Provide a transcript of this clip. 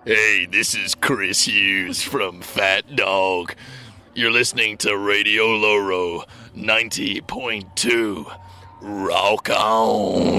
Hey, this is Chris Hughes from Fat Dog. You're listening to Radio Loro 90.2. Rock on!